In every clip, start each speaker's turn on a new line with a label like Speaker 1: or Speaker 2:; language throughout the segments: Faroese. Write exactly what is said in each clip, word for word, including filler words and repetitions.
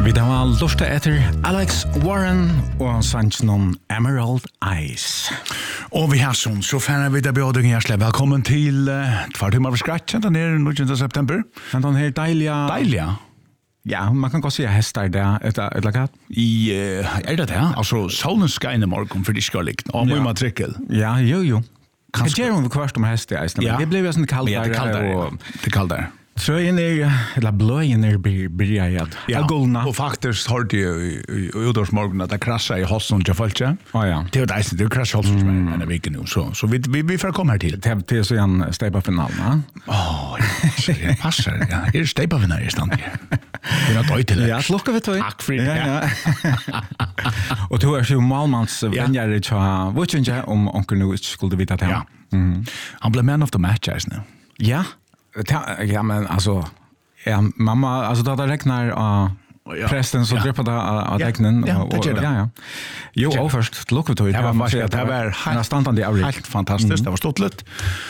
Speaker 1: Vi har lust etter Alex Warren og sannsjonen Emerald Eyes.
Speaker 2: Og vi har sånn, så fanner vi det bjøding hjertelig. Velkommen til uh, Tvartum av Skratt, den er niogtyvende september.
Speaker 1: Den her deilige...
Speaker 2: Deilige?
Speaker 1: Ja, man kan godt si hester det, et eller annet.
Speaker 2: I, uh, er det det? Altså, solen skal inn i morgen, for de skal ligge. Og må man trykke.
Speaker 1: Ja, jo, jo. Hva gjør vi kvart om hester, ja. Det blir jo sånn kaldere.
Speaker 2: Ja, det er kaldere, ja. Det er kaldere.
Speaker 1: Trøyen er, eller bløyen er bryget.
Speaker 2: Ja, og faktisk har de i utårsmorgen at det krasser i Holsson til folk.
Speaker 1: Å ja.
Speaker 2: Det er jo det, det er krasser i Holsson som er denne viken nå, så, så vi, vi, vi får komme her til.
Speaker 1: Det er så igjen steipa-finalen, ja?
Speaker 2: Åh, ja, passer, ja. Er det steipa-finalen i stand her? Det er noe døy til det.
Speaker 1: Ja, slukker vi tøy.
Speaker 2: Takk for det.
Speaker 1: Ja, ja. Og du er jo malmanns venngjere til Vuccinja om onker nå ikke skulle vite det.
Speaker 2: Ja. Han ble man of the match, jeg snø.
Speaker 1: Ja. Ja, men alltså ja, mamma, alltså då det räknar uh, ja. Prästen så drippar det av tecknen
Speaker 2: ja, och ja,
Speaker 1: ja, ja. Jo, och först look at it.
Speaker 2: Det var det var helt
Speaker 1: standande average.
Speaker 2: Helt fantastiskt. Det var ståtligt.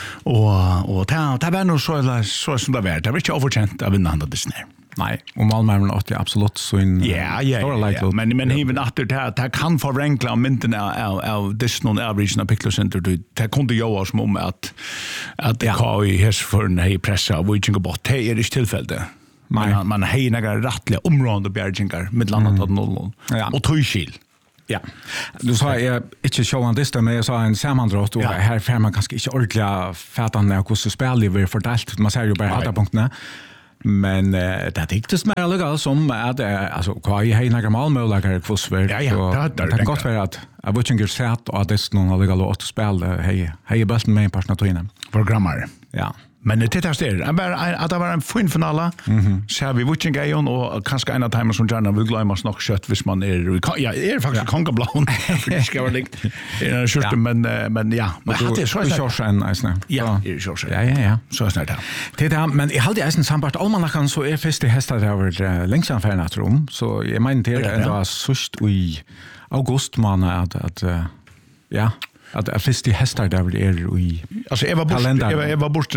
Speaker 2: Och och det det var nog så så som det var. Det var inte överkänt av vinnande Disney.
Speaker 1: Nej, och Malmö åt jag absolut så in.
Speaker 2: Ja, ja, ja. Men men even efter det det kan förenkla mynten av av Disney average på Picklo Center. Det kunde ju oss om att att det kan ju häs för en hej pressa och vi tänker bort det är det tillfälle. Man man hej några rättliga områden bjärgingar med landet att noll. Och tøyskil.
Speaker 1: Ja. Du sa jag inte showan det men jag sa en sammandrag och här får man kanske inte ordentligt fatan när hur så spelar vi fördelt. Man säger ju bara åtta punkterna. Men uh, det tycktes mer legal som att uh, alltså kvar i hela gamla möjligheter kvossver.
Speaker 2: Ja, ja, det
Speaker 1: det gott för att jag vet inte sett att det någon legal åt spela hej hej bäst med personatorna.
Speaker 2: Programmare.
Speaker 1: Ja.
Speaker 2: Men det tittar ster. Det var att det var en fin finale. Mhm. Så vi watching game och kanske en av timer som gärna vill glömma snack kött vis man är ja, är faktiskt konkablån. Det ska vara likt. Det är schysst men men ja, men det är så
Speaker 1: så en nice.
Speaker 2: Ja, det är så så.
Speaker 1: Ja, ja, ja.
Speaker 2: Så snart.
Speaker 1: Det där men jag hade ju sambart almanackan så är fest det hästar över längsanfärna rum så jag menar det är ändå sust i august månad att att ja att jag fick de hästar där är i
Speaker 2: alltså jag var bort jag var bort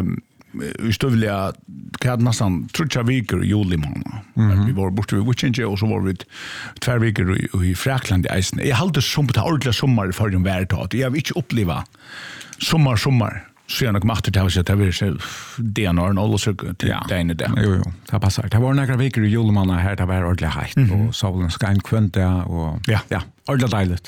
Speaker 2: i stövliga kad nästan trutcha veckor i juli månad. Vi var bort vid Vuccinja och så var vi två veckor i Frakland i isen. Jag hade som på ordentliga sommar för den värdet. Jag har inte uppleva sommar sommar. Så jag nog macht det att det vill så det är någon alla så till den där.
Speaker 1: Jo jo, det passar. Det var några veckor i juli månad här det var ordentligt hett och solen sken kvänta och ja, ja, ordentligt dejligt.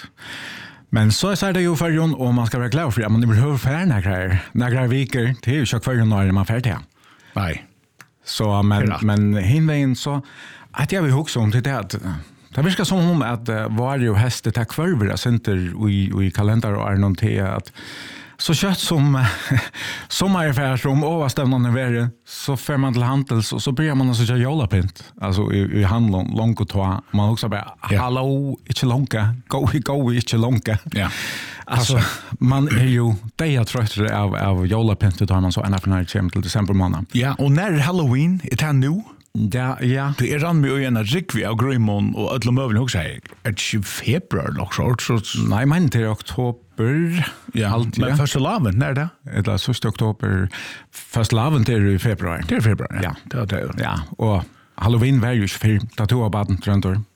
Speaker 1: Men så är det ju för jon och man ska vara glad för att man det behöver för några några veckor till ju för jon när man färdig.
Speaker 2: Nej.
Speaker 1: Så men men hinvägen så att jag vill också om det att det verkar som om att var ju hästet tack förvara center i i kalender och är någon till att så kött som sommarfär som överstämman är så för man till handels och så börjar man alltså köra jolapint alltså i, i handlon långt och två man också bara hallå inte långa go go inte långa
Speaker 2: ja
Speaker 1: alltså man är ju det jag tror av av jolapint då man så en afton till december månad
Speaker 2: ja och när Halloween är det nu.
Speaker 1: Ja, ja.
Speaker 2: Det är ran med en rikvi av Grymon och alla möbler också är det februari också så
Speaker 1: nej men det är oktober
Speaker 2: ja allt men första laven när det
Speaker 1: det är första oktober första laven det är i februari
Speaker 2: det är februari
Speaker 1: ja
Speaker 2: det är det
Speaker 1: ja och Halloween var ju för tatuabaden tror jag.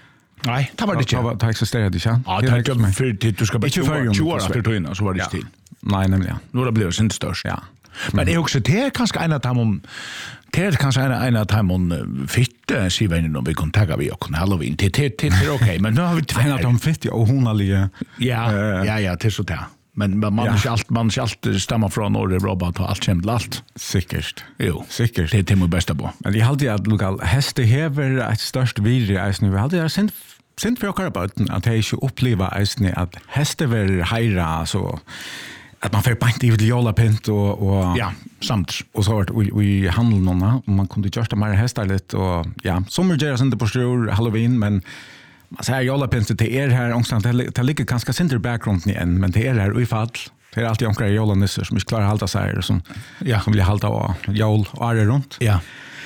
Speaker 2: Nej, det var det inte.
Speaker 1: Det existerade det inte.
Speaker 2: Ja, det är inte för du ska bara tjugo år efter tøyna så var det still.
Speaker 1: Nej, nämligen.
Speaker 2: Nu det blir inte störst.
Speaker 1: Ja.
Speaker 2: Men det är också det är kanske en av dem det är kanske en en av dem fitte så vi nu vi kan ta vi och Halloween det det det är okej men nu har vi
Speaker 1: en av dem fitte och honalige.
Speaker 2: Ja, ja, ja, det är så där. Men man ja. Ska allt man ska allt stamma från norr robot och allt kämt allt.
Speaker 1: Säkert.
Speaker 2: Jo,
Speaker 1: säkert.
Speaker 2: Det är det mig bästa på.
Speaker 1: Men jag hade att lokal häste häver ett störst virre nu vi hade jag sent sent för att att jag ju uppleva äsne att häste ver hejra så att man får bant i jolapint och och
Speaker 2: ja, samt
Speaker 1: och så vart vi vi handlar nåna och man kunde just mer hästar lite och ja, sommar gör inte på stor Halloween men man säger jolapint det är här någonstans det ligger ganska center background igen men det är här i fall det är alltid omkring jolanissar som inte klarar att hålla sig som ja som vill hålla jol och är runt.
Speaker 2: Ja.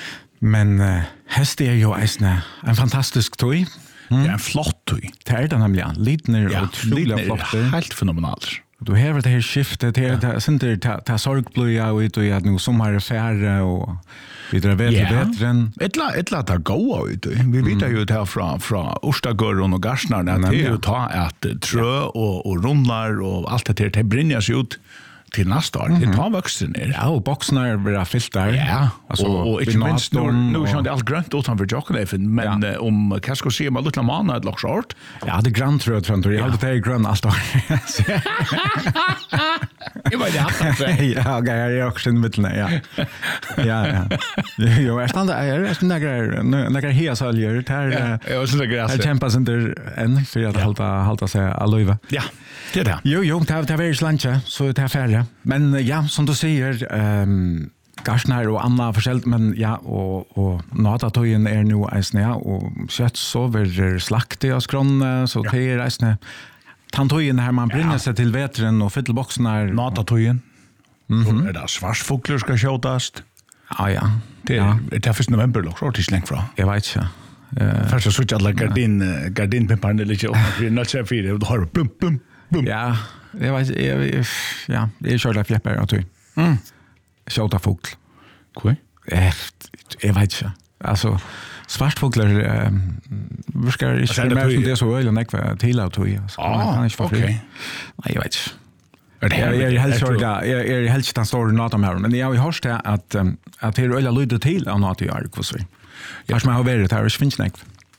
Speaker 1: Men uh, häst är ju äsne en fantastisk toy.
Speaker 2: Mm. Det är en flott toy.
Speaker 1: Det är det nämligen. Liten och otroliga flott.
Speaker 2: Helt fenomenalt.
Speaker 1: Du har det här skiftet, det är inte ta sorgblöja ut och att nu sommar är färre och vi drar vet till bättre.
Speaker 2: Ettla ettla ta gå ut. Vi vet ju det här från från Ostagörren och Garsnar att det är ju ta att trö och och rundlar och allt det där det brinner ut till nästa år. Det tar vuxen ner.
Speaker 1: Ja, och boxarna blir fyllt där.
Speaker 2: Ja, alltså, och, och inte minst nu, nu känner det allt grönt utanför Jokkelefen, men ja. om jag ska se med lilla månad ett lock short.
Speaker 1: Ja, det är grönt tror jag, tror jag. Jag hade det grönt allt år.
Speaker 2: Det var det hatt.
Speaker 1: Ja, jag är också i mitten, ja. Ja, ja. Jo, jag stannar, jag är några några hesaljer här.
Speaker 2: Jag syns det gräs.
Speaker 1: Jag kämpar inte än för att hålla hålla sig alliva.
Speaker 2: Ja. Det är det.
Speaker 1: Jo, jo, det är väldigt slanche, så det är färre. Men ja, som du säger, um, Garsnar och Anna försäljt, men ja, och, och Natatojen är nu äsne, och kött sover slakt i skron, så det är äsne. Tantojen här man brinner ja. sig till vetren och fyttelboxen är...
Speaker 2: Natatojen.
Speaker 1: Mm-hmm.
Speaker 2: Är det svarsfåglar ska skjutast?
Speaker 1: Ja, ja.
Speaker 2: Det är, ja. Det är första november, så är det slängt fra.
Speaker 1: Jag vet inte.
Speaker 2: Uh, Först så såg alla gardin, gardinpimparna lite upp, för det är nödvändigt för och då har du plump, plump. Boom.
Speaker 1: Ja, det var jag ja, det är körda fjäppar och typ. Mm. Skjuta fågel.
Speaker 2: Okej.
Speaker 1: Eh, jag vet inte. Alltså svartfåglar eh brukar inte så mer det så öl och nekva till att ju.
Speaker 2: Ah, okej.
Speaker 1: Nej, jag vet inte. Jag är helt körda. Jag är helt stan står något om här, men jag har hört att att det är öl lyder till av något i Arkos vi. Jag som har varit här, det finns nekva.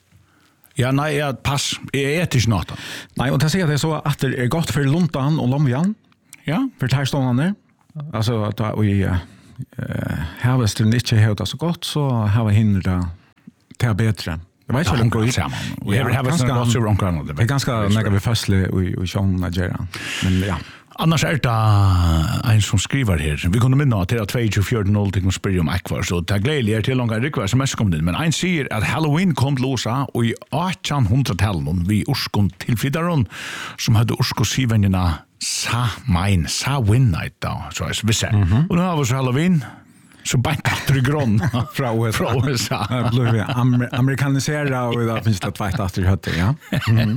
Speaker 2: Ja, nej, ja, pass. Jag äter inte något.
Speaker 1: Nej, och det säger det så att det är gott för luntan och lomjan.
Speaker 2: Ja.
Speaker 1: För tärståndarna. Alltså att vi uh, havestren inte helt så gott, så har vi hindra till bättre. Jag vet inte om det
Speaker 2: samman. Vi har havestren gott så runkan.
Speaker 1: Det är ganska näga vi fastlig och sjön Nigeria. Men ja.
Speaker 2: Annars är det en som skriver här. Vi kunde minna till att tjugotvå noll till att spela om Akvar, så det är glädje till långa rykvar som mest kom in. Men en säger att Halloween kom till Losa och i artonhundratalet vi orskon tillflyttaron som hade orskosivänjerna sa mine, sa win night då, så är det så. Mm-hmm. Och nu har vi så Halloween. Så bant efter grön
Speaker 1: från U S A. Det blev amerikaniserat och det finns det tvärt efter hötte, ja. Mm.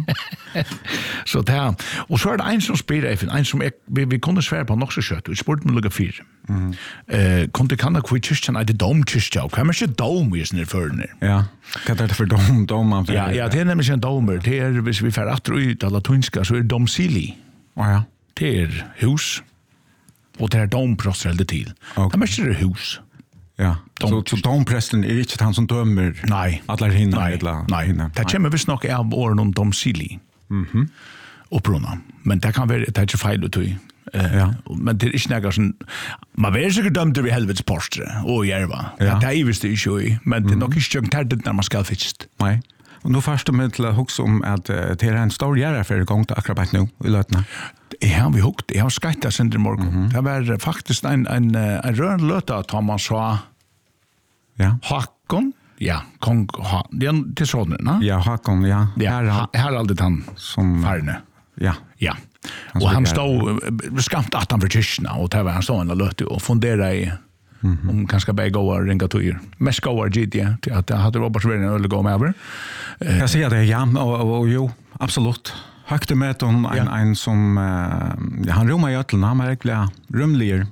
Speaker 2: Så där. Och så är det en som spelar, en som är, vi, vi kunde svära på nog så kött. Vi spurte med lugga fyra. Mm. Eh, kunde kan det kvitt kyrkan, är det domkyrka? Och kan man inte dom i sin förner?
Speaker 1: Ja, vad är det för dom? dom
Speaker 2: ja, ja, det är nämligen en domer. Det är, hvis vi får att ut alla tunska, så är det domsili.
Speaker 1: Oh, ja.
Speaker 2: Det är hus. Och det är domprosser eller till. Okay. Det är inte hus.
Speaker 1: Ja, så, så domprästen är inte han som dömer
Speaker 2: nej.
Speaker 1: alla hinna?
Speaker 2: Nej, nej. Hinna. Det kommer visst nog av åren om domsili. Mhm. Och bruna. Men det kan vara, det är inte fel att tog. Uh, ja. Men det är inte något som... Man vet säkert dömde vid helvetes postre och järva. Ja. Det är visst det inte i. Men det är nog inte tjängt när man ska fixt.
Speaker 1: Nej. Och nu först med till att huxa om att det är en stor järra för gång till akkurat nu i lötna.
Speaker 2: Ja, vi hukt. Jag har skrattat sen i morgon. Mm-hmm. Det var faktiskt en, en, en rörn löta att man sa
Speaker 1: ja.
Speaker 2: Hakon. Ja, kong ha. Det är sådana, na?
Speaker 1: Ja, Hakon, ja.
Speaker 2: Ja, här, här är aldrig han som färne.
Speaker 1: Ja.
Speaker 2: Ja. Han och han stod skamt att han för kyrkna och det var han stod en löte och funderade i mm-hmm. om kanske bara gå och ringa till mest gå och G D till att det hade Robert Sverige eller gå med över.
Speaker 1: Uh, jag säger det, ja, och, och, och jo, absolut. Högte med en, ja. en, en som uh, han rumar i ötlen, han är verkligen rymligare.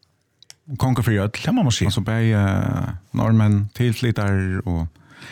Speaker 1: Konker för ötl.
Speaker 2: Det må man säga.
Speaker 1: Alltså bara uh, normen tillflyttar och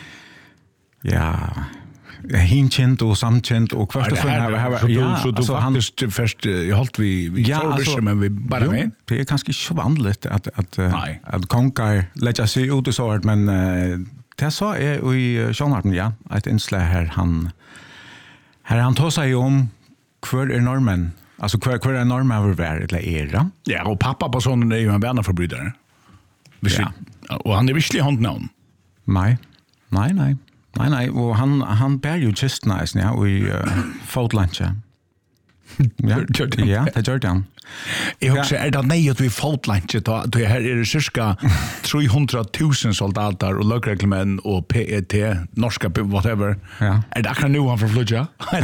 Speaker 1: ja, hinkänt och samkänt och kvart och för här här
Speaker 2: så ja, så du faktiskt han, först jag hållt vi vi ja, alltså, men vi bara jo, med.
Speaker 1: Det är ganska så vanligt att att Nej. att konkar lägga sig ut och så men uh, det så är i Sjönarpen ja, ett inslag här han här han tar sig om kvar är normen. Alltså kvar kvar är normen över världen eller era.
Speaker 2: Ja, och pappa på sonen är ju en vännerförbrytare. Ja. Och han är visserligen hand någon.
Speaker 1: Nej. Nej, nej. Nej, nej, och han, han bär ju kistna ja, och i uh, fotlunche. Ja, ja, det gör han.
Speaker 2: Jag också är det nej att vi fotlunche då då här är det cirka trehundratusen soldater och lokreglemän och P E T norska whatever. Ja. Är det kan nu han förflytta?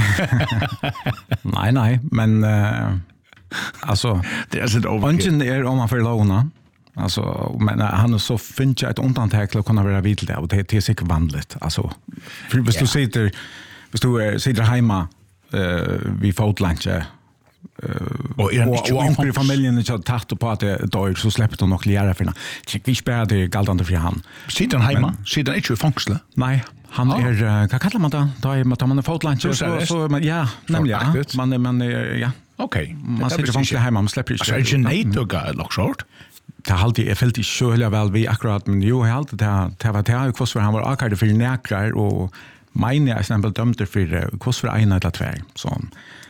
Speaker 1: Nej, nej, men uh, alltså
Speaker 2: det är så
Speaker 1: ungen är om man får låna. Alltså men han är så finns ett undantag till att kunna vara vill det och det är säkert vanligt alltså för hvis du sitter hvis du sitter hemma eh uh, vi fotlunch eh uh,
Speaker 2: Och är
Speaker 1: och och onkel i familjen så tatt på att det då så släppte de nog lära för det. Tycker vi spelar det galtande för han.
Speaker 2: Sitter han hemma? Sitter han inte i fängsle?
Speaker 1: Nej, han
Speaker 2: Ah.
Speaker 1: är vad kallar man det? Då är man tar man fått lunch så så men ja, nämligen ja. Man är man är ja.
Speaker 2: Okej.
Speaker 1: Man sitter i fängsle hemma, man släpper
Speaker 2: inte. Alltså är det nej då lock short?
Speaker 1: Det har alltid jag fällt i själva väl vi akkurat men jo helt det det var det kvar för han var akkurat för näkrar och mine är exempel dömde för kvar för en eller två så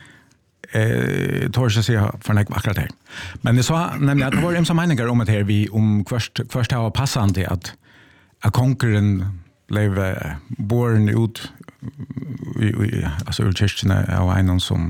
Speaker 1: eh tar sig se för en akkurat där. Men det sa nämligen att det var en som meningar om att här vi om först först har passande att att konkurren blev born ut i alltså ur kyrkan av en som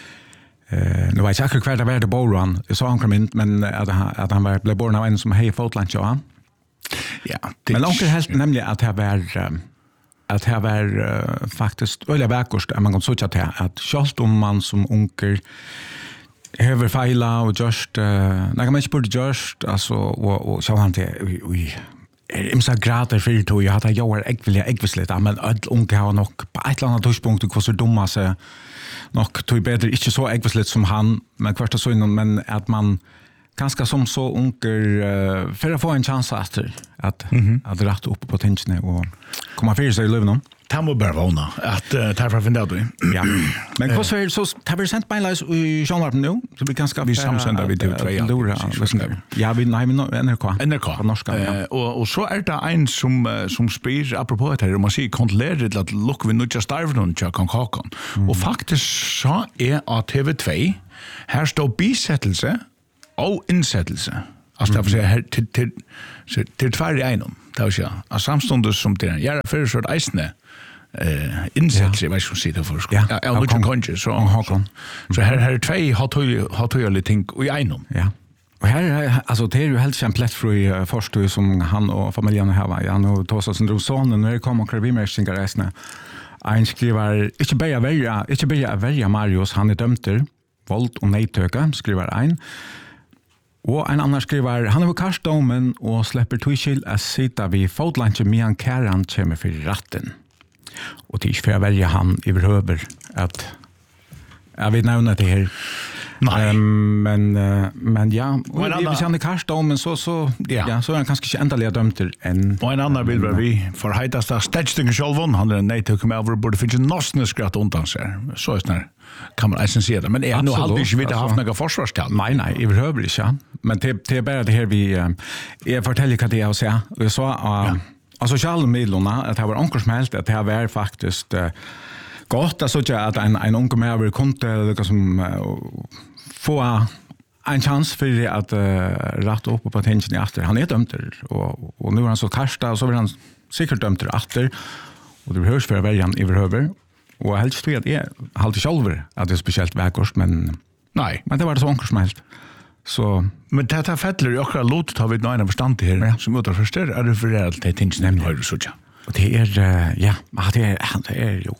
Speaker 1: Eh nu vet jag inte kvar det var det Boran. Jag sa han kom in men att han att han var blev born av en som hej fotland ja.
Speaker 2: Ja,
Speaker 1: men onkel helst nämligen att det var att det var uh, faktiskt öliga verkost att man kan söka till att just om man som onkel över fejla och just uh, när man inte borde just alltså och och så han till oj är så grader för det jag hade jag är äckliga äggvisligt men all onkel har nog på ett eller annat touchpunkt och så dumma så nog tog bättre inte så äggvisligt som han men kvarta så innan men att man ganska som så onkel uh, för att få en chans att att mm-hmm. att rätta upp på tänderna och komma för sig i livet.
Speaker 2: Han må bara vana att uh, därför finner du.
Speaker 1: Ja. Men vad så så tar vi sent beinleis i Jean-Marc nu så vi ganska
Speaker 2: vi samsänder vi till två.
Speaker 1: Ja, vi nej men N R K.
Speaker 2: N R K. Eh och och så är det en som som spyr apropå det här om man säger kontrollerar det att lock vi nu just starven och jag kan kaka. Och faktiskt så är att T V två här står bisättelse och insättelse. Alltså därför säger här till till till två i enom. Det vill säga att samstundes som det är för så att isne eh insättelse vad ska jag säga för ska. Ja, jag vill kanske så. Så här här två har ju har ju lite ting i enom.
Speaker 1: Ja. Och här alltså det är ju helt kämpligt för först som han och familjen här var. Ja, nu tar så sen sonen när det kommer kvar vi med sin resna. En skriver inte bara välja, inte bara välja Marius han är dömd våld och nejtöka skriver en. Og en annan skriver, han har karstdomen og släpper tøyskill at sitta vid fotlanche medan kæran kommer for ratten. Og det er ikke for å velge han i behøver at jeg vil nevne det her.
Speaker 2: Nej.
Speaker 1: Um, men, uh, men ja, og hvis han er karstdomen så, så, ja. Ja, så er han kanskje ikke endelig dømt enn.
Speaker 2: Og en annan vil være vi for heitast av Stedstingen sjølven, han er en nejtøk med over, burde finne nostne skratt undan seg. Så er det kan man eisen se det. Men jeg har nog aldrig ikke vidt haft noen forsvarstall.
Speaker 1: Nei, nei, jeg behøver ikke. Men det, det er bare det her vi... Uh, jeg forteller hva det er å se. Og jeg sa... Uh, ja. Altså, kjall midlene, at det var onkersmelt, at det var faktisk... Uh, Gott att så att en en ung med över kunde liksom uh, få en chans för att uh, rätta upp på tension i efter. Han är dömd och och nu är han så kasta och så vill han säkert dömd efter och det behövs för vägen överhöver och helst tror jag att är halt själver att det är speciellt verkost men
Speaker 2: nej,
Speaker 1: men det var det så onkersmält. Så
Speaker 2: men det här fettler ju också låt har vi någon av förstånd här ja. Som åter förstår är det för det att det tension har så ja.
Speaker 1: Och det är uh, ja, det är det är ju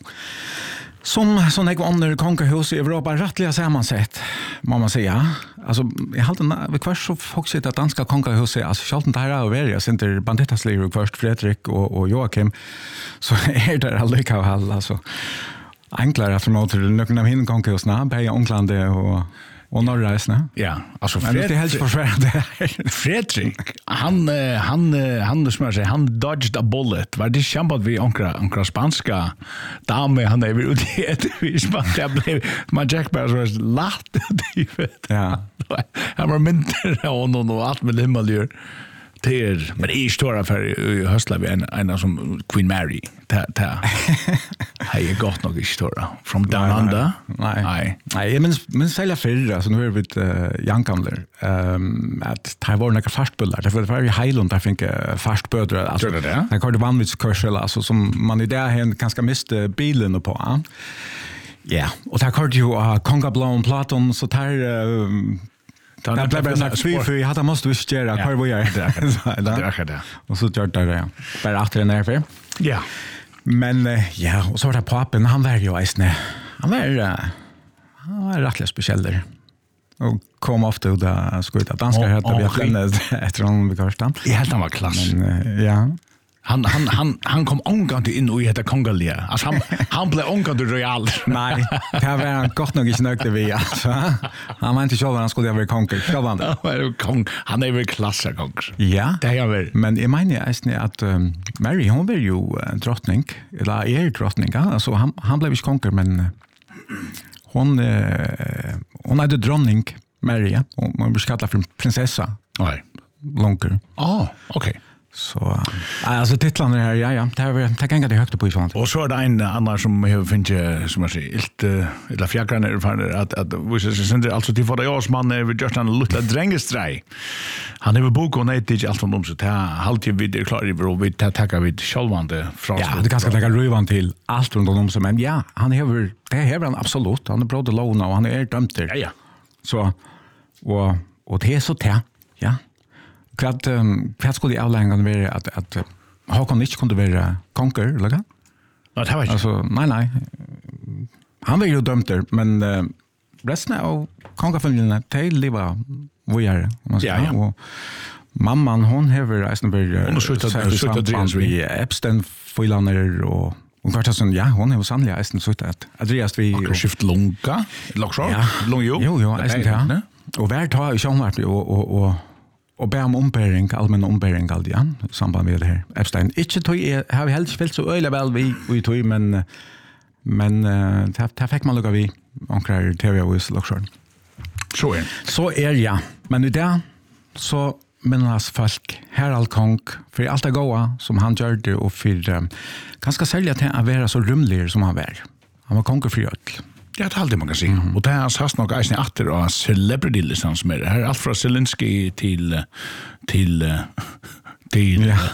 Speaker 1: som sån jag under kongahus i Europa rättliga sammansatt må man säga. Alltså jag hade vi kvar så folk sitter att danska kongahus alltså skall inte här över jag center bandittasliv först Fredrik och och Joakim så är det allika väl alltså enklare att nå till någon av hin kongahusna på Onklande och och norrreisne.
Speaker 2: Ja, alltså
Speaker 1: Fredrik det är helt försvärande.
Speaker 2: Fredrik, han han han smör sig han dodged a bullet. Var det kämpat vi ankra ankra spanska dame han är ut det vi spanska blev man Jack Bears var lacht det.
Speaker 1: Ja.
Speaker 2: Han var minter och någon och allt med himmel det men det är stora för höstla vi en en som Queen Mary ta ta hej jag gott nog stora from down nej, under
Speaker 1: nej nej nej men men sälja för alltså nu är vi ett uh, Jankamler ehm att ta var några fastbullar därför det var ju Highland där fick fastbödrar alltså det jag hörde vanvittskursel alltså som man i där hen ganska miste bilen på ja yeah. Och där hörde ju uh, Konga Blom Platon så tar uh, det blev bara sagt för jag hade måste visst göra kvar vad jag är.
Speaker 2: Det är det.
Speaker 1: Och så gjorde det ja. Bara efter den där.
Speaker 2: Ja.
Speaker 1: Men ja, och så var det pappen han var ju isne. Han var han var rätt speciell där. Och kom ofta ut där skulle ta danska hette vi att lämna efter honom vid Karstam.
Speaker 2: Jag helt han var klass.
Speaker 1: Men ja.
Speaker 2: Han han han han kom ångant in i detta kongalia. Alltså han han blev ångant royal.
Speaker 1: Nej, det var han gott nog inte nöjt vi alltså. Han var inte själv han skulle vara konker. Själv han.
Speaker 2: Kong. Han är väl klassar konker.
Speaker 1: Ja.
Speaker 2: Det är väl.
Speaker 1: Men jag menar är att um, Mary hon var ju uh, drottning eller är drottning. Alltså han han blev inte konker men uh, hon uh, hon hade dronning Mary. Ja? Hon blev kallad för prinsessa.
Speaker 2: Nej.
Speaker 1: Lonker.
Speaker 2: Ah, okej. Okay.
Speaker 1: Så alltså titlarna här ja ja det är det kan gå det högt på i sånt.
Speaker 2: Och så är det en annan som har finns som jag säger ilt eller fjärran är för att att vi så sen alltså till för jag man är just en liten drängestraj. Han har bok och nej det allt om så ta halt ju vid klar i bro vi tar vid självande från.
Speaker 1: Ja, det kanske lägga ruvan till allt runt om så men ja, han har det har han absolut. Han är bra det låna och han är dömd.
Speaker 2: Ja ja.
Speaker 1: Så och och det är så tär. Ja. Kvart um, kvart skulle jag avlänga vara att att Håkon inte kunde vara konker, eller hur?
Speaker 2: Ja, det var inte.
Speaker 1: Alltså, nej, nej. Han var ju dömd där, men uh, resten av konkerfamiljen, de lever vågare.
Speaker 2: Ja, ja.
Speaker 1: Och mamman, hon har nästan varit...
Speaker 2: Hon har suttit Andreas
Speaker 1: vi. Epstein-filaner och... Och kvart sån, ja, hon har sannligen nästan suttit att Andreas vi...
Speaker 2: Och skift långa, lockshort,
Speaker 1: ja.
Speaker 2: lång jo.
Speaker 1: Jo, jo, nästan det. Och värd har ju sjönvart och... och, och och be om ombering, allmän ombering alltid, ja, i samband med det här. Epstein, inte tog jag, har vi helt spelat så öjla väl vi, vi tog, men men uh, det fick man lukka vi, omkrar T V och Lockshore.
Speaker 2: Så är
Speaker 1: Så är ja, men i det så minnas folk Harald Kong för allt det goda som han gjorde och för um, ganska sälja till att vara så rymlig som han var. Han var konker för öll.
Speaker 2: Ja, det är alltid man kan säga. Mm. Och det är hans hast nog eisen atter och celebrity-listan som är det. Här är allt från Zelensky till... till... till...
Speaker 1: Ja.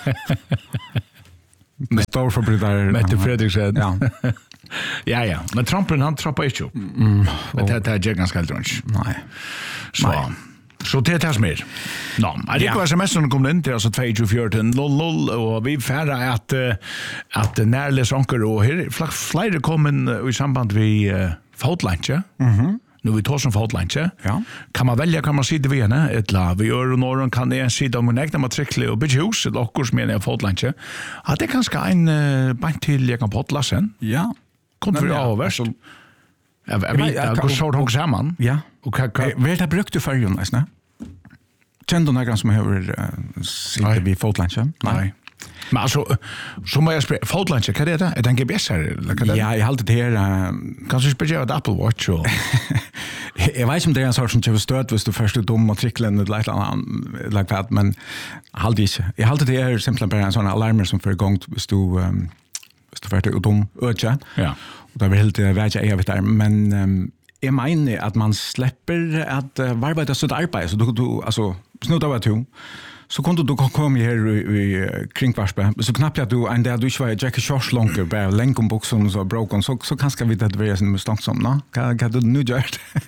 Speaker 1: Med storförbrytare.
Speaker 2: Mette Fredriksen.
Speaker 1: Ja.
Speaker 2: ja, ja. Men Trumpen, han trappar inte upp.
Speaker 1: Mm.
Speaker 2: Men det, det är ganska helt runch.
Speaker 1: Nej.
Speaker 2: Så... Nej. Så det är det som är. Nå, jag tycker att sms'en kom in till alltså två fjorton noll noll och vi färra att att närles onker och här flera kommer i samband med uh, Fotlanche.
Speaker 1: Mhm.
Speaker 2: Nu vi tar som Fotlanche.
Speaker 1: Ja.
Speaker 2: Kan man välja kan man sitta vid henne ett la vi gör och norr kan det sitta om en äkta matrikle och bejus eller också menar jag Fotlanche. Ja, det kan ska en uh, bank till jag kan potla sen.
Speaker 1: Ja.
Speaker 2: Kommer vi avvärst. Ja, vi går så hårt samman.
Speaker 1: Ja.
Speaker 2: Och kan
Speaker 1: vet jag brukte för ju nästan. Kände några som har uh, sitter vid Fotlanche?
Speaker 2: Nej. Men alltså så må jag spela Fotlanche kan det är det en G P S här eller kan det?
Speaker 1: Ja, jag håller det här uh,
Speaker 2: kanske spela ett Apple Watch och
Speaker 1: jag vet inte om det är en sorts som köper stöd hvis du först är dum matrikeln eller ett annat like that, men jag håller inte. Jag håller det här simpelt bara en sån alarmer som för igång hvis du um, hvis du först är dum öka.
Speaker 2: Ja.
Speaker 1: Och det vill helt välja jag vet där, men um, jag menar att man släpper att uh, arbeta så där arbete så du du alltså snudda var du så kunde du komma här i, i kringvarspe så knappt att du en där du var Jackie Shores långt bara länkom boxen så broken så så kanske vi det vara en mistake som nå kan kan du nu göra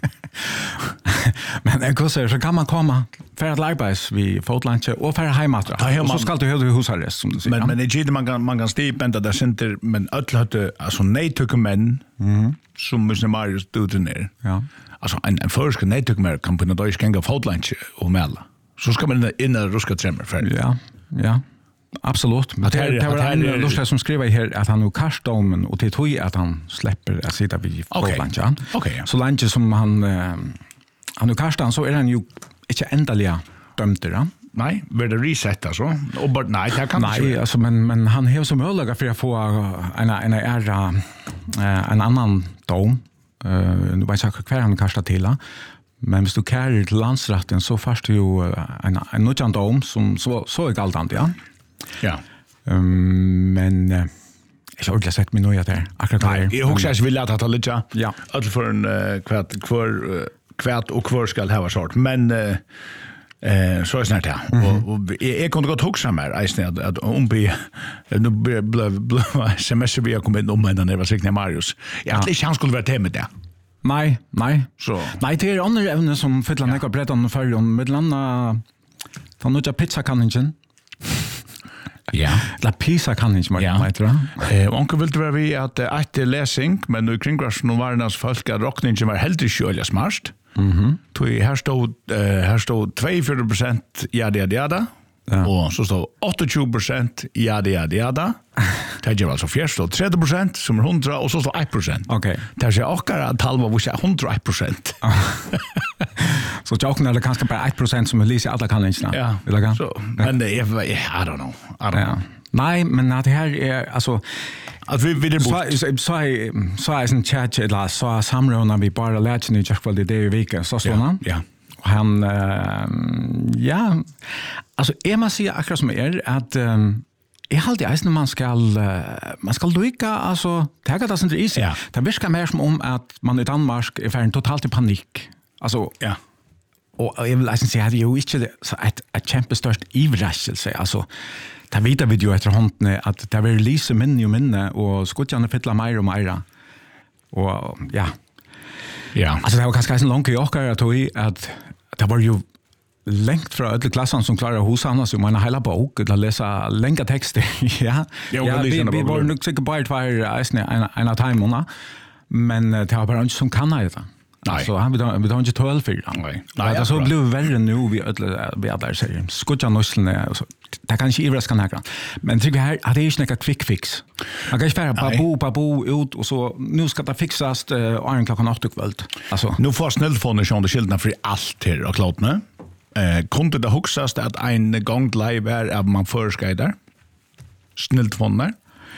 Speaker 1: men en kurs så kan man komma för att arbeta vi Fotlanche och för hemåt och så ska du ha husarrest som du säger
Speaker 2: men men det är man kan man kan stipa ända där center men öll hade alltså nej tycker män
Speaker 1: mhm
Speaker 2: som måste Marius do det ner
Speaker 1: ja
Speaker 2: alltså en en förska nej tycker mer kan på något dag ska Fotlanche och mälla så ska man in i ruska trämmer för
Speaker 1: ja ja absolut men det det var en lustig som skriver här att han nu karstomen och det tror att han släpper att sitta vid Fotlanche
Speaker 2: okej
Speaker 1: så länge som han uh, han nu karstar så är han ju inte ändliga dömd då.
Speaker 2: Nej, vill det resetta så? Och bara nej, det kan
Speaker 1: nej, alltså men men han har som möjlighet för att få en en ära en annan dom. Eh nu vet jag kvar han kastar till. Men hvis du kærer til landsretten så først du jo en en nødvendig dom som så så er galt ja.
Speaker 2: Ja.
Speaker 1: Um, men uh, jeg har ordentlig sett meg noe der. Akkurat
Speaker 2: nei, jeg husker ikke vil at det litt ja.
Speaker 1: Ja.
Speaker 2: Alt for en uh, kvart kvar kvart og kvar skal ha sort, men uh, Eh så är snart ja. Mm -hmm. Och, och jag kunde gott huxa mer att att, att om vi nu blev blev semester vi har kommit om när det var sig Marius. Jag hade inte chans skulle vara till med det.
Speaker 1: Nej, nej.
Speaker 2: Så.
Speaker 1: Nej, det är andra ämnen som fyller ja. Några breddan för om med landa från några pizza kanningen. Ja, la pizza kanningen man
Speaker 2: ja.
Speaker 1: vet du.
Speaker 2: Eh onkel vill det vara vi att att läsning men nu kring rush var det folk att rockningen var helt själva smart.
Speaker 1: Mhm.
Speaker 2: Tui här stod uh, här stod två procent ja det ja det. Ja. Och så står tjugoåtta procent ja det ja det ja da. Det är alltså fjärde och trettio procent som är hundra och så står ett procent.
Speaker 1: Okej.
Speaker 2: Det är också att halva var så hundra procent.
Speaker 1: Så jag kan det kanske bara ett procent som är lite alla kan inte.
Speaker 2: Ja.
Speaker 1: Eller kan?
Speaker 2: Så men det är I don't know. I don't know.
Speaker 1: Nej, men att det här är alltså
Speaker 2: att vi vi det
Speaker 1: så så så så är en chat eller så samråna vi bara lärt ni just för det är veckan så står han.
Speaker 2: Ja.
Speaker 1: Och han uh, ja alltså är man säger akkurat som är att um, jag hade ju när man ska uh, man ska lycka alltså ta det som det är.
Speaker 2: Ja.
Speaker 1: Det viskar mer som om att man I Danmark är för totalt I panik. Alltså
Speaker 2: ja.
Speaker 1: Och jag vill alltså säga att det är ju inte så ett ett kämpestörst överraskelse alltså. Det vet vi ju efter hånden att det var lyse minne och minne och skottarna fylla mer och mer. Och ja.
Speaker 2: Ja.
Speaker 1: Alltså det var kanske en lång jag att tog att det var ju längt från alla klassen som klarar husan så man hela bok att läsa långa texter. ja. Ja, vi, vi var nog säkert bara två en en time men det var bara inte som kan det.
Speaker 2: Nej.
Speaker 1: Så han vi då vi då inte tolv för.
Speaker 2: Nej.
Speaker 1: Nej, det så blev värre nu vi alla vi alla säger. Skotja noslene så det kan inte ivras kan nägra. Men tycker vi här att det är inte några quick fix. Man kan inte bara babo babo ut och så nu ska det fixas och en klockan åtta kväll. Alltså
Speaker 2: nu får snällfonen sjön det skildarna för allt här och klart med. Eh kunde det huxas att en gång live är att man förskaider. Snällfonen.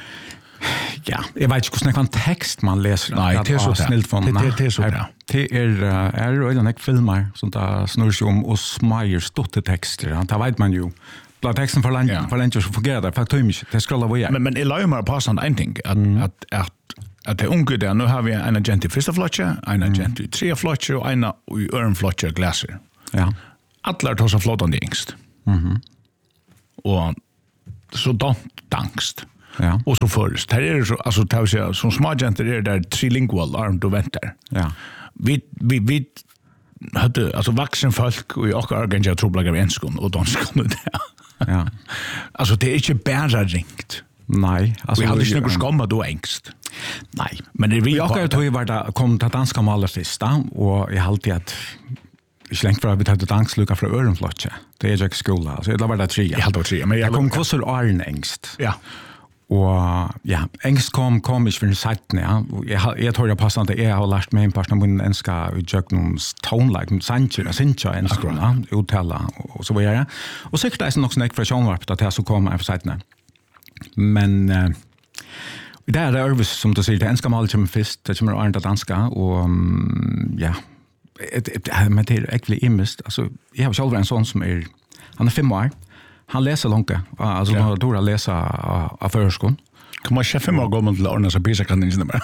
Speaker 1: Ja, jag vet inte hur snäck text man läser.
Speaker 2: Nej, det är så
Speaker 1: snällt från.
Speaker 2: Det det är så där.
Speaker 1: Det är är redan ett filmer som där snurrar sig om och smajer stotte texter. Det vet man ju. Bland texten för länge för länge så fungerar det faktiskt. Det scrollar vi.
Speaker 2: Men men Eloy mer på sånt en ting att mm. att att att det unge där nu har vi en agent I första flotche, en agent I tre flotche och en I örn flotche glaser.
Speaker 1: Ja.
Speaker 2: Alla tar så flotande engst.
Speaker 1: Mhm.
Speaker 2: Och så då dankst.
Speaker 1: Ja.
Speaker 2: Och så först. Här är det så alltså tar sig som smartagenter är där trilingual arm och väntar.
Speaker 1: Ja.
Speaker 2: Vi vi vi hade alltså vuxen folk och jag har ganska trubbel med enskon och danskon där.
Speaker 1: Ja.
Speaker 2: Alltså det är inte bara ringt.
Speaker 1: Nej, alltså
Speaker 2: vi hade inte något skamma då ängst.
Speaker 1: Nej,
Speaker 2: men det vi
Speaker 1: jag har tog var det kom till danska mål första och jag alltid att jag längt för att vi hade dansluka från Örenflotche. Det är jag skola. Så det var det tre.
Speaker 2: Jag hade tre, men
Speaker 1: jag kom kostar Arne ängst.
Speaker 2: Ja.
Speaker 1: Och ja, ängst kom kom ich för sagt ja. Jag jag tror jag passar att jag har lärt mig en part av min enska utjöknums tonelike Sanchez och Sincha en skrona uttala och så vidare. Och säkert är det också något för Jean-Marc att det så kommer för sagt men uh, det är det som du säger det enska mål som först det kommer Arne danska och um, ja men det är äckligt imist alltså jag har själv en sån som är han är fem år. Han läser långt. Alltså ja. Då då läsa av förskolan.
Speaker 2: Kan man chef med gå mot Lorna så bisa kan inte mer.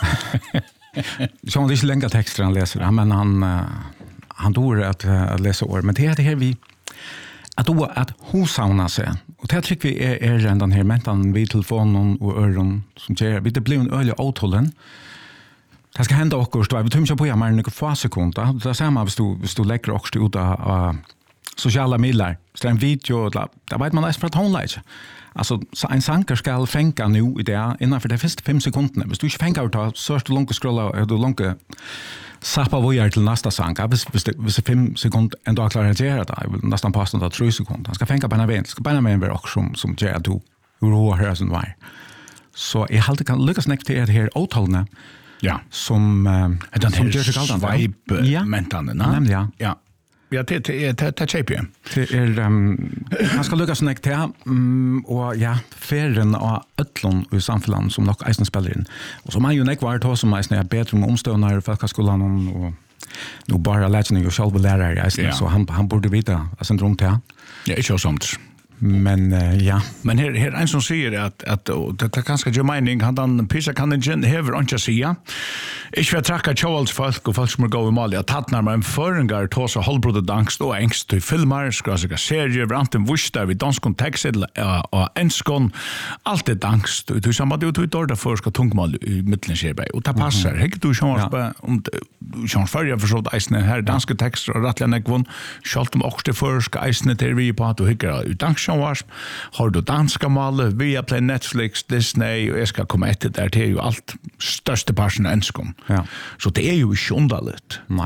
Speaker 1: Så han är inte längre texter han läser, men han han dår att, att läsa år, men det är det här vi att då att husauna sig. Och det tycker vi är är den här mentan vid telefonen och öron som ger vi det blir en öliga åtollen. Det ska hända också då vi tumma på jag men några få sekunder. Det ser man hvis du hvis du lägger också ut av sociala medier. Så en video där där vet man nästan för att hon läser. Alltså så en sanker ska fänga nu I det innan för de första fem sekunderna. Hvis du inte fänger ut så så du långt scrolla du långt sappa vad gör till nästa sanker. Hvis hvis hvis fem sekunder ändå klarar att göra det. Jag vill nästan passa det tre sekunder. Han ska fänga på en event. Ska bara med en också som som gör du hur hur hör sen var. Så jag håller kan lyckas nästa till det här åtalna.
Speaker 2: Ja.
Speaker 1: Som
Speaker 2: uh, den som gör sig kallt vibe
Speaker 1: ja.
Speaker 2: mentande,
Speaker 1: nej? Ja.
Speaker 2: Ja. Ja, det det det det shape.
Speaker 1: Det är um, man ska lyckas näkt till um, och ja, färden av öllon I samhället som nog eisen spelar in. Och så man ju näck var då som eisen är bättre med omståndare för folkskolan och nu bara lägger ju själva lärare eisen ja. Så han han borde veta alltså en dröm till.
Speaker 2: Ja, inte så somt.
Speaker 1: Men uh, ja,
Speaker 2: men här här en som säger att att det det kanske ju mening han den pissa kan den have inte säga. Ich vill tacka Charles folk och folk som går I mål att tattnar med en förringar tar så halvbroder dankst och ängst till filmer skräsiga serier branten wusch där vi dansk kontext och enskon allt det dankst du samma du du då för ska tungmål I mitten skerbei och ta passar häck du chans på om chans för jag förstår att här danska texter och rättliga nekvon skalt de också för ska isne till vi på att hickar dansk chans har du danska mål via play Netflix Disney och jag ska komma efter där det är ju allt största parten enskon.
Speaker 1: Ja.
Speaker 2: Så det är ju inte underligt.
Speaker 1: Nej.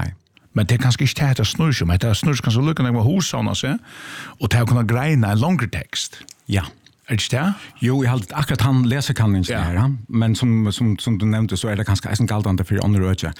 Speaker 2: Men det er kanskje ikke det jeg snurr som, det er snurr kanskje lykken jeg var hosene seg, og det er å kunne greina en langere tekst.
Speaker 1: Ja.
Speaker 2: Er det ikke det?
Speaker 1: Jo, jeg har akkurat han leser kan ikke ja. Her, men som, som, som du nevnte så er det kanskje eisen galtande for andre øyne.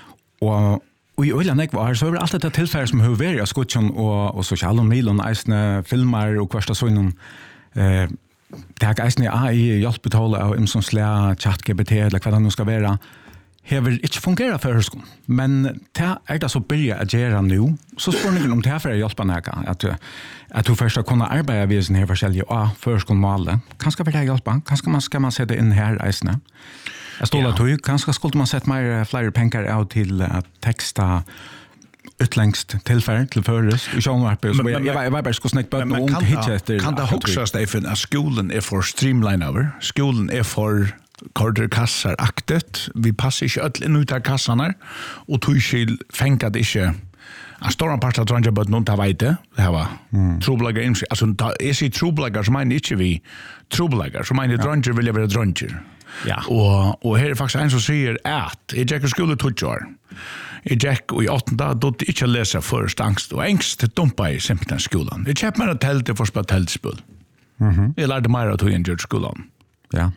Speaker 1: Og Og i øyne jeg var, så er det alt dette tilfellet som har vært av skutsen og, og sosiale medier, eisne filmer og hversta sånn. Eh, det er eisne A I hjelpetale av imsonsle, chat G P T, eller hva det nå skal være. Hever ikke fungeret for høyskolen. Men det er det så begynner å gjøre nå. Så spør jeg om det er for å hjelpe deg, at, at du først skal kunne arbeide ved sånne forskjellige A, førskolemålet. Kanskje vil det hjelpe? Kanskje man skal man sette inn her eisne? Jeg stod at du, kanskje skulle man sette mer flere penger av til uh, teksta utlengst tilfærd til føres i sjånvarpet. Så jeg, jeg, jeg var bare skulle snakke bøtt og ungt hitje etter.
Speaker 2: Kan det hoksa, Steffen, at skolen er for streamline over? Skolen er for kortere kasser aktet. Vi passer ikke ødel inn ut av kassene, og tog ikke fengt det ikke. En stor part av drønge bøtt noen til å veite. Det var mm. trobelager. Altså, jeg sier trobelager, så mener ikke vi trobelager. Så mener drønge vil jeg være drønge. Ja. Og, og her er faktisk en som sier at jeg gikk i skole tog år. Jeg gikk i åttende, da dødde ikke å lese først angst og engst dumpa i simpelthen skolen. Jeg kjøpte meg et telt for å spille teltspill. Mm-hmm. Jeg lærte mer av tog inn i skolen.
Speaker 1: Ja.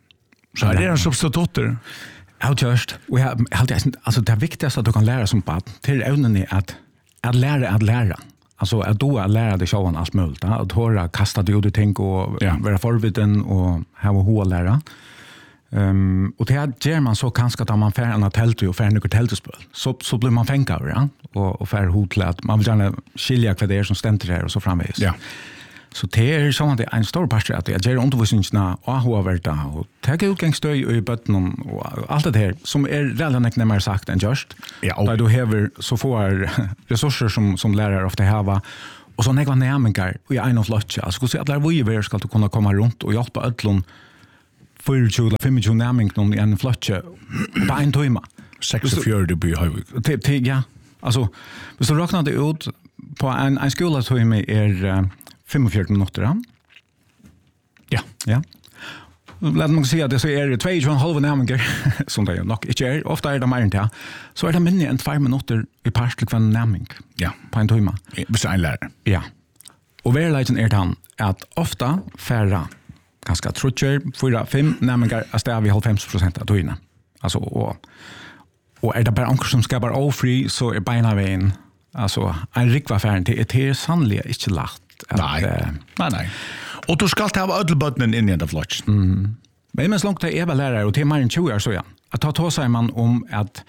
Speaker 2: Så er det en substitutter.
Speaker 1: Ja, just. Og jeg, altså, det viktigste at du kan lære som barn, til evnen er at, at lære at lære. Altså, at du er lærer det sjåen alt mulig. At du har kastet det ut i ting og ja. Være forviden og ha hoa lære. Um, og det gjør man så kanskje at man får en telt og får noen teltespøl så, så blir man fengt av det ja? og, og får hod til at man vil gjerne skilja hva det er som stenter her og så framvis
Speaker 2: ja.
Speaker 1: Så det er sånn at det er en stor part at jeg gjør undervisningsene og hovedverda og det er utgangsstøy i bøtten og alt det her som er relativt nemmere sagt enn just
Speaker 2: ja, og...
Speaker 1: da du hever så får ressurser som, som lærer ofte hava og så negva nærmengar og i en og flotje altså hvordan at lærer vi skal du kunne komme rundt og hjelpe ødlån tjúgu eller tjúgu nærming noen i en flotje på en tøyma.
Speaker 2: seksogfjørt by Høyvik.
Speaker 1: Ja, altså, hvis du råkner det ut på en, en skoletøyme er uh, femogfjørt minutter, ja?
Speaker 2: Ja.
Speaker 1: Ja. Lad meg si at det så er tjueto komma fem nærminger, som det nok ikke er, ofte er det mer enn det, så er det minne enn tvær minutter i par til hver nærming
Speaker 2: ja.
Speaker 1: På en tøyma.
Speaker 2: Hvis det er en lærer.
Speaker 1: Ja. Og verleiten er det at ofte færre ganska trutcher fyra fem närmare att det är vi halvfems procent av tøyene. Alltså och och är det bara anker som ska bara ofri så är beina vägen alltså en rikva färd till det är sannligen inte lagt
Speaker 2: att nej uh, nej nej och du ska ta av ödelbötten in i den flotch.
Speaker 1: Mm. Men men så långt det är väl lärare och till mer än tjugo år så ja. Att ta ta sig man om att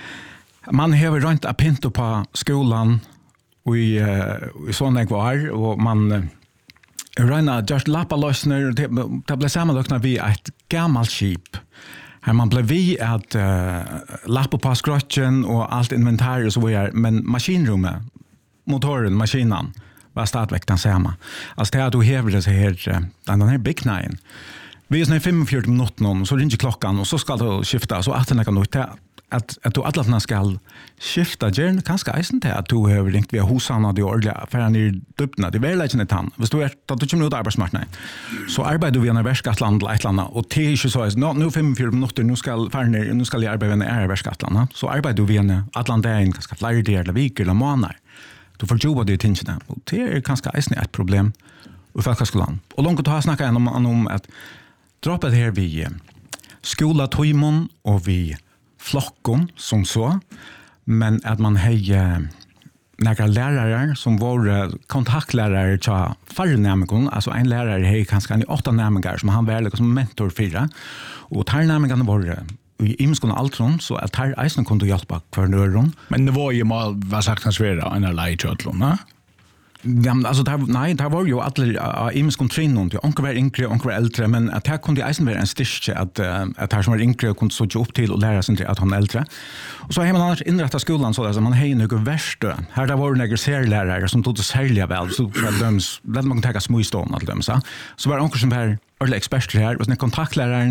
Speaker 1: man har runt a pinto på skolan och i uh, i såna kvar och man Røyna just lappa løsner, det, det ble sammenløkna vi et gammalt skip. Her man ble vi at uh, lappa på skrotjen og alt inventariet så vi er, men maskinrummet, motoren, maskinen, var stadigvæk den samme. Altså det at du hever det her, den her byggnaden. Vi er sånn i femogfjørt minutter, så ringer klokkan, og så skal du skifte, så at den kan ut at, at du alle skal skifte, gjerne kanskje eisen til at du har ringt via hosene, de ordentlige affærene i dybden, de verleggene tann. Hvis du er, da du kommer ut av arbeidsmarknaden, så arbeider du via en verskatland eller et eller annet, og det er ikke så, nå, nå femogfjørt minutter, nå skal, ned, nå skal jeg arbeide via en verskatland, så arbeider du via en atlandagen, kanskje flere der, eller viker, eller måneder. Du får jobba de tingene, og det er kanskje eisen et problem i folkeskolen. Og langt å ha snakket om, om at droppet her vi skolatøymon og vi flokkon som så, men at man har några lärare som var kontaktlärare till färre närmare, alltså en lärare har kanske en åtta närmare som han var som mentor fyra, och tar närmare var i imskolan altron så att tar eisen kunde hjälpa kvar nöron.
Speaker 2: Men det var ju mal vad sagt han svåra en lite chatlon, va?
Speaker 1: Ja, alltså där nej, där var ju alla i imskolan trinnon, det onkel var yngre, onkel var äldre, men att här kunde eisen vara en styrke att att här som var yngre kunde så upp till och lära sig till att han är äldre. Och så har man annars inrättat skolan så att man har några värsta. Här där var några särlärare som tog det särliga väl så för dem lät man ta småstånd all dem så. Så var onkel som var alla experter här och sen kontaktläraren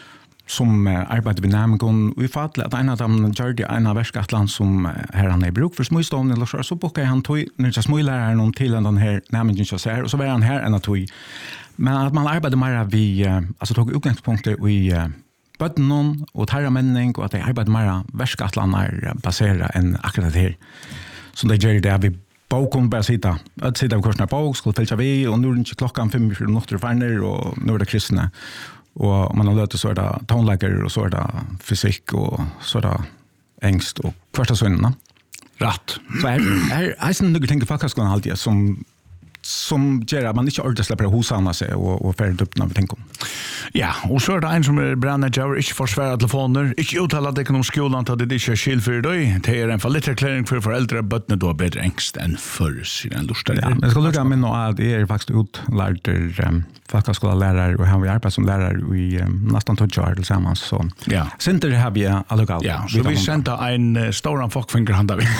Speaker 1: som uh, arbeider ved nærmengon, og vi fattet at en av dem gjør det en av verskatland som uh, her han er bruk for småstående, eller så, så bokket han tog, når jeg smålæreren til den her nærmengon kjøs her, og så var han her en av tog. Men at man arbeider mer vi, uh, altså tog utgangspunkter i uh, bøtten og tarra menning, og at de arbeider mer verskatlander baseret enn akkurat det her. Så det gjør det vi boken bare sitte. At sitte av kursen av bok, skulle fylke vi, og nå er det ikke klokken fem minutter og ferner, og nå er det kristne. Og man har løtt så er det tonelager, og så er det fysikk, og så er det engst, og hversta sønnene.
Speaker 2: Rätt.
Speaker 1: Så är är är sen några ting faktiskt kan alltid som som gör att man inte orkar släppa hosanna sig och och färdigt upp när vi tänker.
Speaker 2: Ja, och så är det en som är brandmanager, inte försvara telefoner, inte uttala det om skolan att det inte är skill för dig. Det är en för lite erklaring för föräldrar bötna då bättre ängst än förr sina lustar.
Speaker 1: Ja, men ska lugga mig nå att det är faktiskt utlärd um, faktiskt lärare och han vill arbeta som lärare i um, nästan två år tillsammans så.
Speaker 2: Ja.
Speaker 1: Sen det har vi allokalt.
Speaker 2: Ja, så vi sända en uh, stor fuckfinger hand av.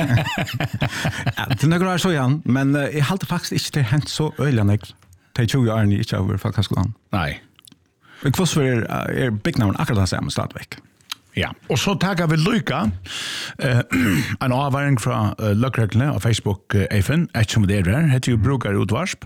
Speaker 1: Ja, det några så igen, men uh, jag håller faktiskt inte det hänt så öliga till tjugo år inte över faktiskt.
Speaker 2: Nej.
Speaker 1: Och vad så är är byggnaden akkurat samma stadväck.
Speaker 2: Ja, och så tackar vi Luka eh en avvaring från uh, Luckreglene på Facebook uh, Efen, eftersom det är där, heter ju brukar utvarsp.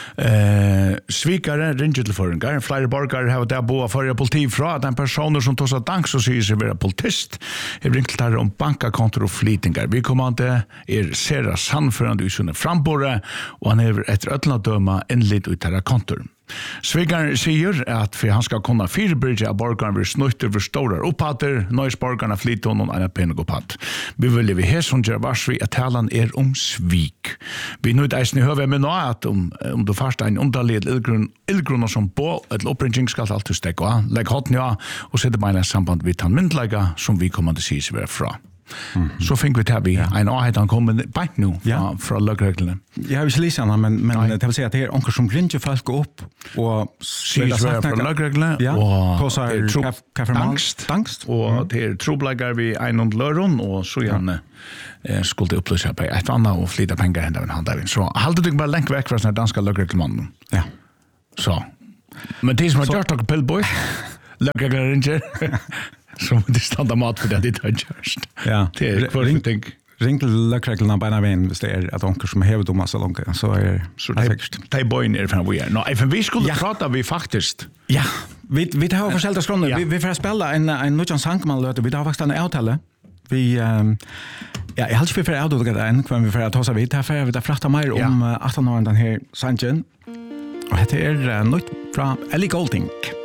Speaker 2: Eh svikare ringer till förringar, flera borgare har där bo för politi från att en person som tar så dank så säger sig vara politist. Jag ringer till om bankakonto och flytningar. Vi kommer inte är sera sannförande i sina frambore och han är ett ödla döma enligt ut här kontor. Svikaren säger att för han ska kunna förebygga att borgaren blir snutt över stora upphatter, nöjesborgarna flyttar honom en penning upphatt. Vi vill vi här som gör vars vi att talan är om svik. Vi nu är ni hör med nå att om om du först en underled illgrund illgrunnar som på ett uppringning ska alltid stäcka. Lägg hot ja och sätta bara samband vid han myndlägga som vi kommer att se sig vara fra. Mm. Så fick vi det vi ja. En åhet han kommer på nu ja. Från Luckreglene.
Speaker 1: Jag har ju läst han men men det vill säga att det är onkel som ringer folk upp och
Speaker 2: spelar sagt från Luckreglene
Speaker 1: ja. Och så är
Speaker 2: kaffemangst angst och det är troblagar vi en och löron och så gärna eh skulle upplysa på ett annat och flytta pengar hända en hand där så hållde du bara länk väck från den danska Luckreglemannen.
Speaker 1: Ja.
Speaker 2: Så. Men det som jag tar pillboy Luckreglene ringer. Som det standa mat för det det har gjort.
Speaker 1: Ja.
Speaker 2: Det är för ring tänk
Speaker 1: ring till Luckreglene på en vän det är att onkel som har dom så långt så är
Speaker 2: så säkert. Det boy ner från vi är. Nå, för vi skulle prata vi faktiskt.
Speaker 1: Ja. Vi vi har försäljda skrån. Vi vi får spela en en nutjan sankman låter vi har faktiskt en avtale. Vi um, ja, jag har inte för att då det en kvar vi för att ta så vid här för vi där frakta mer om arton år den här sanchen. Och det är nytt från Ellie Golding.